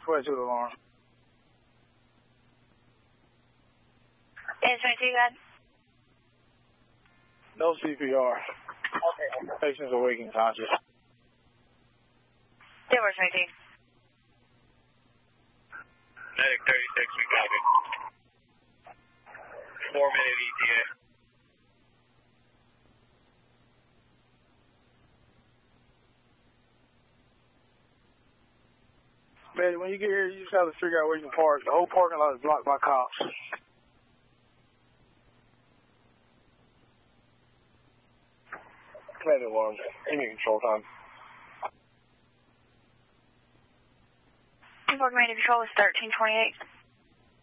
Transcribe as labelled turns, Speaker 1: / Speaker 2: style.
Speaker 1: 22 alarm.
Speaker 2: And 22, go ahead.
Speaker 1: No CPR. Patient's awake and conscious.
Speaker 2: Denver 22.
Speaker 3: Medic 36, we copy. 4-minute ETA.
Speaker 1: Man, when you get here, you just have to figure out where you can park. The whole parking lot is blocked by cops. Command alarm. Any control time.
Speaker 2: Command control is 1328.